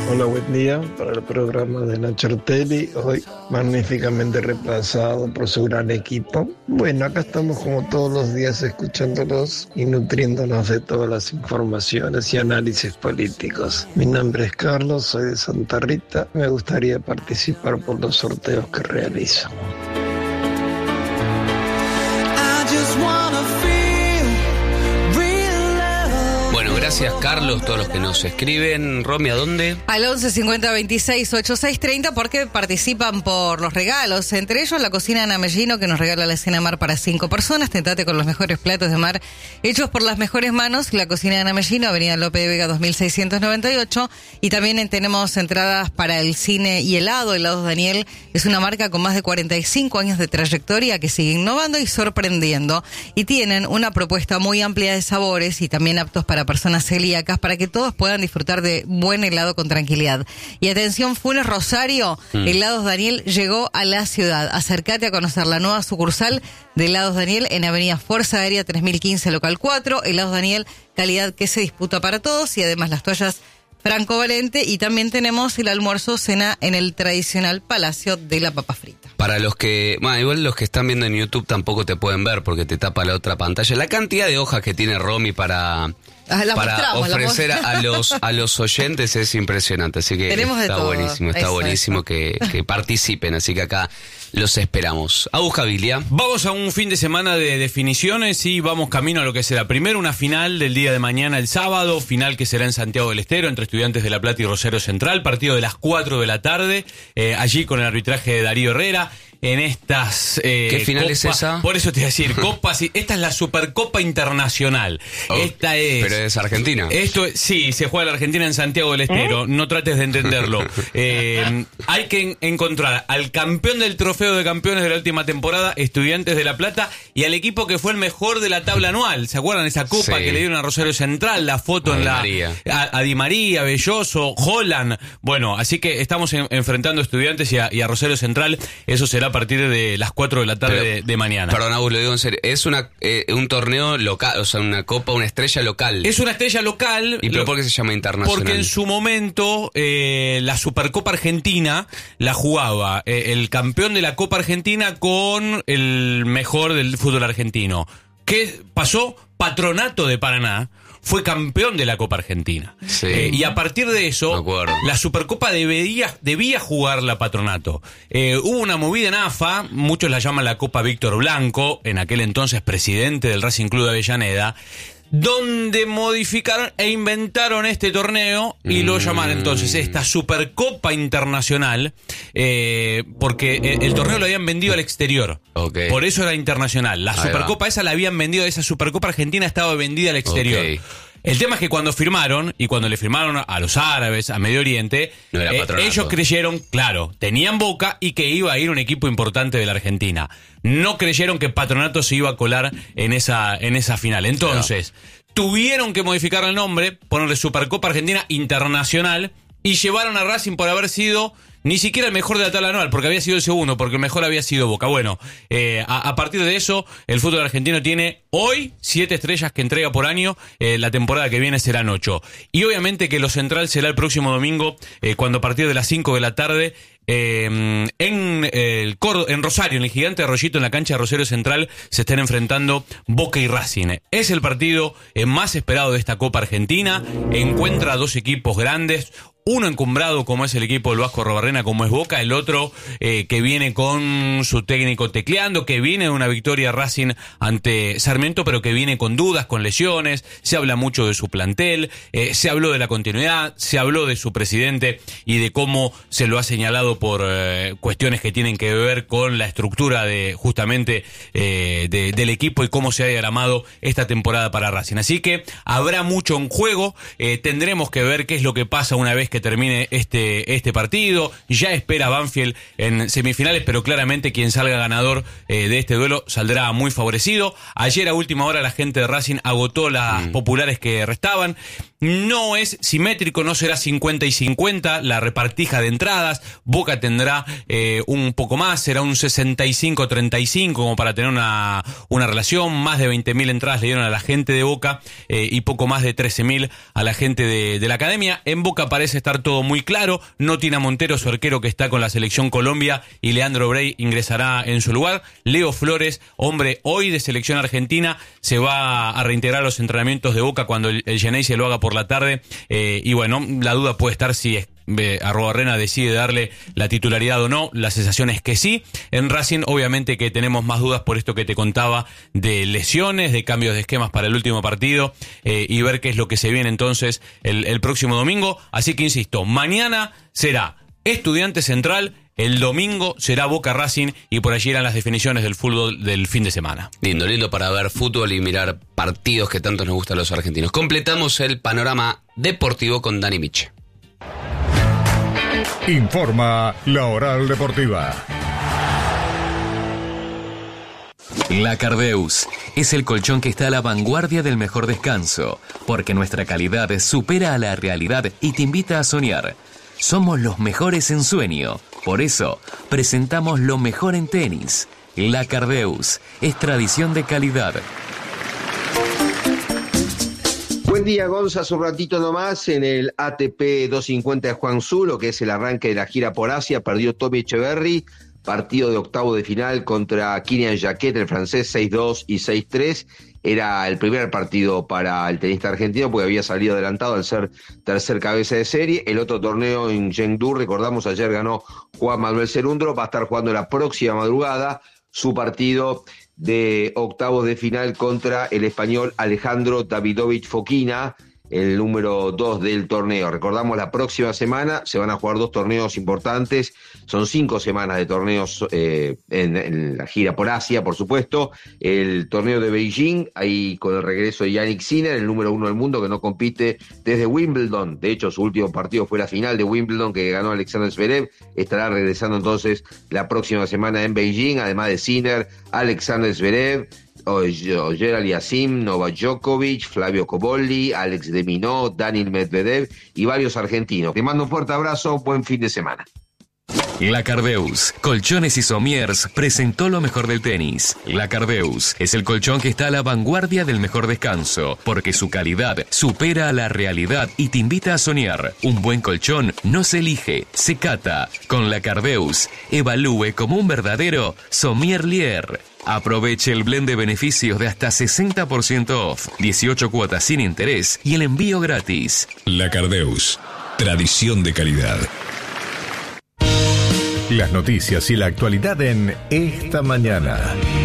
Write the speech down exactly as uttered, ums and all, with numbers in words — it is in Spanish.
Hola, buen día para el programa de Nacho Ortelli, hoy magníficamente reemplazado por su gran equipo. Bueno, acá estamos como todos los días escuchándolos y nutriéndonos de todas las informaciones y análisis políticos. Mi nombre es Carlos, soy de Santa Rita, me gustaría participar por los sorteos que realizo. Gracias, Carlos, todos los que nos escriben. Romy, ¿a dónde? Al once cincuenta veintiséis ochenta y seis treinta, porque participan por los regalos. Entre ellos, la cocina Ana Mellino, que nos regala la cena mar para cinco personas. Tentate con los mejores platos de mar hechos por las mejores manos. La cocina Ana Mellino, avenida Lope de Vega dos mil seiscientos noventa y ocho. Y también tenemos entradas para el cine y helado. Helados Daniel es una marca con más de cuarenta y cinco años de trayectoria que sigue innovando y sorprendiendo. Y tienen una propuesta muy amplia de sabores y también aptos para personas celíacas, para que todos puedan disfrutar de buen helado con tranquilidad. Y atención, Funes Rosario, mm. Helados Daniel llegó a la ciudad. Acércate a conocer la nueva sucursal de Helados Daniel en avenida Fuerza Aérea tres mil quince, local cuatro. Helados Daniel, calidad que se disputa para todos, y además las toallas Franco Valente. Y también tenemos el almuerzo cena en el tradicional Palacio de la Papa Frita. Para los que, bueno, igual los que están viendo en YouTube tampoco te pueden ver porque te tapa la otra pantalla. La cantidad de hojas que tiene Romy para, para ofrecer a los a los oyentes es impresionante. Así que Tenemos está todo. buenísimo, está eso, buenísimo eso. Que, que participen. Así que acá los esperamos. Agus Gavilia. Vamos a un fin de semana de definiciones y vamos camino a lo que será primero una final del día de mañana, el sábado, final que será en Santiago del Estero entre Estudiantes de La Plata y Rosario Central, partido de las cuatro de la tarde, eh, allí con el arbitraje de Darío Herrera. En estas eh, ¿Qué final copa, es esa? Por eso te voy a decir, copas, esta es la Supercopa Internacional. Oh, esta es. Pero es Argentina. Esto sí, se juega la Argentina en Santiago del Estero. ¿Eh? No trates de entenderlo. eh, hay que en- encontrar al campeón del trofeo de campeones de la última temporada, Estudiantes de La Plata, y al equipo que fue el mejor de la tabla anual. ¿Se acuerdan esa copa Sí. que le dieron a Rosario Central? La foto a en Di la María. A, a Di María, Belloso, Holland. Bueno, así que estamos en, enfrentando a Estudiantes y a, y a Rosario Central. Eso será a partir de las cuatro de la tarde Pero, de, de mañana. Perdón, Agus, lo digo en serio. Es una eh, un torneo local, o sea, una copa, una estrella local. Es una estrella local. ¿Y pero lo, por qué se llama internacional? Porque en su momento eh, la Supercopa Argentina la jugaba eh, el campeón de la Copa Argentina con el mejor del fútbol argentino. ¿Qué pasó? Patronato de Paraná fue campeón de la Copa Argentina. Sí. Eh, y a partir de eso, Me acuerdo. la Supercopa debía, debía jugar la Patronato. Eh, hubo una movida en A F A, muchos la llaman la Copa Víctor Blanco, en aquel entonces presidente del Racing Club de Avellaneda, donde modificaron e inventaron este torneo y lo llamaron entonces esta Supercopa Internacional, eh, porque el, el torneo lo habían vendido al exterior. Okay. Por eso era internacional. La Ahí Supercopa va. esa la habían vendido, esa Supercopa Argentina estaba vendida al exterior. Okay. El tema es que cuando firmaron, y cuando le firmaron a los árabes, a Medio Oriente, No era eh, Patronato. ellos creyeron, claro, tenían Boca y que iba a ir un equipo importante de la Argentina. No creyeron que Patronato se iba a colar en esa, en esa final. Entonces, tuvieron que modificar el nombre, ponerle Supercopa Argentina Internacional, y llevaron a Racing por haber sido ni siquiera el mejor de la tabla anual, porque había sido el segundo, porque el mejor había sido Boca. Bueno, eh, a, a partir de eso, el fútbol argentino tiene hoy siete estrellas que entrega por año, eh, la temporada que viene serán ocho. Y obviamente que lo central será el próximo domingo, eh, cuando a partir de las cinco de la tarde, eh, en, eh, el Cor- en Rosario, en el Gigante Arroyito, en la cancha de Rosario Central, se estén enfrentando Boca y Racing. Es el partido eh, más esperado de esta Copa Argentina, encuentra a dos equipos grandes, uno encumbrado como es el equipo del Vasco Robarrena, como es Boca, el otro eh, que viene con su técnico tecleando, que viene de una victoria Racing ante Sarmiento, pero que viene con dudas, con lesiones. Se habla mucho de su plantel, eh, se habló de la continuidad, se habló de su presidente y de cómo se lo ha señalado por eh, cuestiones que tienen que ver con la estructura de justamente eh, de, del equipo y cómo se ha diagramado esta temporada para Racing. Así que habrá mucho en juego, eh, tendremos que ver qué es lo que pasa una vez que que termine este este partido. Ya espera Banfield en semifinales, pero claramente quien salga ganador eh, de este duelo saldrá muy favorecido. Ayer a última hora la gente de Racing agotó las mm. populares que restaban no es simétrico, no será cincuenta y cincuenta la repartija de entradas. Boca tendrá eh, un poco más, será un sesenta y cinco treinta y cinco como para tener una, una relación. Más de veinte mil entradas le dieron a la gente de Boca eh, y poco más de trece mil a la gente de, de la academia. En Boca parece estar todo muy claro. No tiene a Montero, su arquero, que está con la selección Colombia, y Leandro Brey ingresará en su lugar. Leo Flores, hombre hoy de selección argentina, se va a reintegrar a los entrenamientos de Boca cuando el, el Geneise lo haga por la tarde. Eh, y bueno, la duda puede estar si es Eh, Arruabarrena decide darle la titularidad o no. La sensación es que sí. En Racing obviamente que tenemos más dudas por esto que te contaba de lesiones, de cambios de esquemas para el último partido, eh, y ver qué es lo que se viene entonces el, el próximo domingo. Así que insisto, mañana será Estudiantes Central, el domingo será Boca Racing, y por allí eran las definiciones del fútbol del fin de semana. Lindo, lindo para ver fútbol y mirar partidos que tanto nos gustan a los argentinos. Completamos el panorama deportivo con Dani Miche. Informa la Oral Deportiva. La Cardeus es el colchón que está a la vanguardia del mejor descanso, porque nuestra calidad supera a la realidad y te invita a soñar. Somos los mejores en sueño, por eso presentamos lo mejor en tenis. La Cardeus es tradición de calidad. Buen día, Gonza. Hace un ratito nomás en el A T P doscientos cincuenta de Juan Zulo, que es el arranque de la gira por Asia, perdió Tommy Echeverry, partido de octavo de final contra Kylian Jacquet, el francés, seis dos y seis tres. Era el primer partido para el tenista argentino porque había salido adelantado al ser tercer cabeza de serie. El otro torneo en Chengdu, recordamos, ayer ganó Juan Manuel Cerundolo, va a estar jugando la próxima madrugada su partido de octavos de final contra el español Alejandro Davidovich Fokina, el número dos del torneo. Recordamos, la próxima semana se van a jugar dos torneos importantes. Son cinco semanas de torneos eh, en, en la gira por Asia, por supuesto. El torneo de Beijing, ahí con el regreso de Yannick Sinner, el número uno del mundo, que no compite desde Wimbledon. De hecho, su último partido fue la final de Wimbledon, que ganó Alexander Zverev. Estará regresando entonces la próxima semana en Beijing, además de Sinner, Alexander Zverev, Ogier Aliassime, Novak Djokovic, Flavio Cobolli, Alex de Minaur, Daniil Medvedev y varios argentinos. Te mando un fuerte abrazo, buen fin de semana. La Cardeus, Colchones y Somiers, presentó lo mejor del tenis. La Cardeus es el colchón que está a la vanguardia del mejor descanso, porque su calidad supera a la realidad y te invita a soñar. Un buen colchón no se elige, se cata. Con La Cardeus, evalúe como un verdadero sommelier. Aproveche el blend de beneficios de hasta sesenta por ciento off, dieciocho cuotas sin interés y el envío gratis. La Cardeus, tradición de calidad. Las noticias y la actualidad en Esta Mañana.